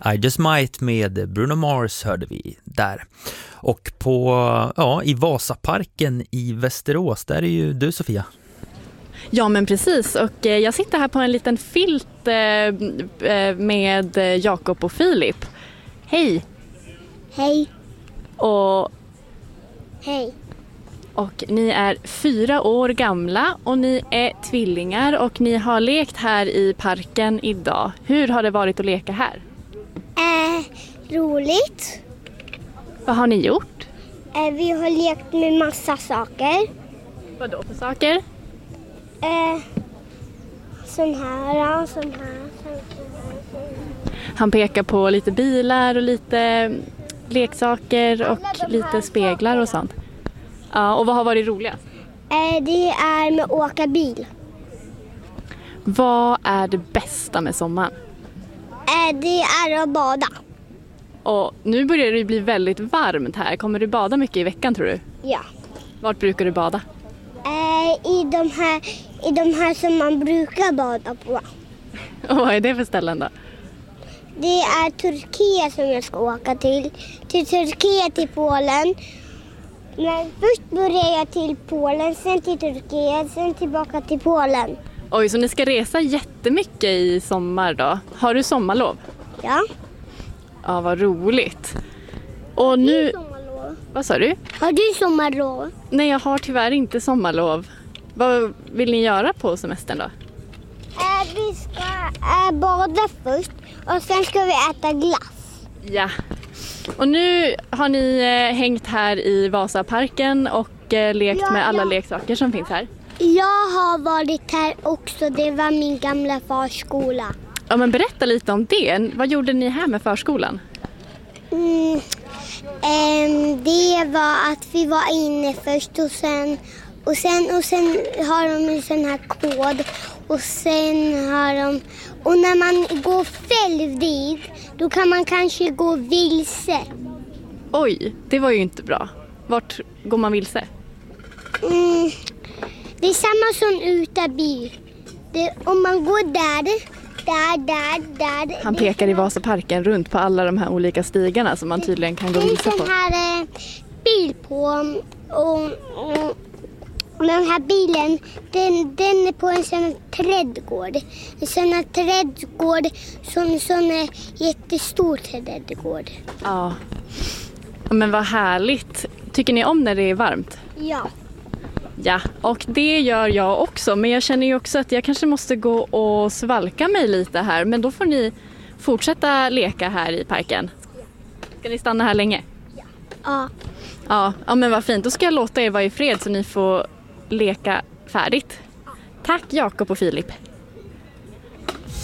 I Just Might med Bruno Mars hörde vi där. Och i Vasaparken i Västerås, där är ju du, Sofia. Ja, men precis. Och jag sitter här på en liten filt med Jakob och Filip. Hej! Hej! Och Hej! Och ni är 4 år gamla och ni är tvillingar och ni har lekt här i parken idag. Hur har det varit att leka här? Roligt. Vad har ni gjort? Vi har lekt med massa saker. Vad då för saker? Sån här. Han pekar på lite bilar och lite leksaker och lite speglar och sånt. Ja, och vad har varit roligast? Det är med att åka bil. Vad är det bästa med sommaren? Det är att bada. Och nu börjar det bli väldigt varmt här. Kommer du bada mycket i veckan, tror du? Ja. Vart brukar du bada? I de här som man brukar bada på. Och vad är det för ställen då? Det är Turkiet som jag ska åka till. Till Turkiet, till Polen. Men först börjar jag till Polen, sen till Turkiet, sen tillbaka till Polen. Oj, så ni ska resa jättemycket i sommar då? Har du sommarlov? Ja. Ja, vad roligt. Och nu... Sommarlov. Vad sa du? Har du sommarlov? Nej, jag har tyvärr inte sommarlov. Vad vill ni göra på semestern då? Vi ska bada först och sen ska vi äta glass. Ja. Och nu har ni hängt här i Vasaparken och lekt med alla leksaker som finns här. Jag har varit här också. Det var min gamla förskola. Ja, men berätta lite om det. Vad gjorde ni här med förskolan? Det var att vi var inne först och sen har de en sån här kod och sen har de, och när man går själv dit då kan man kanske gå vilse. Oj, det var ju inte bra. Vart går man vilse? Det är samma som Utaby. Om man går där. Han pekar i Vasaparken runt på alla de här olika stigarna som man tydligen kan gå vilse på. Det är en sån här bil på och den här bilen, den är på en sån här trädgård. En sån här trädgård, sån här jättestor trädgård. Ja, men vad härligt. Tycker ni om när det är varmt? Ja. Ja, och det gör jag också. Men jag känner ju också att jag kanske måste gå och svalka mig lite här. Men då får ni fortsätta leka här i parken. Ska ni stanna här länge? Ja. Ja, men vad fint. Då ska jag låta er vara i fred så ni får leka färdigt. Tack Jakob och Filip.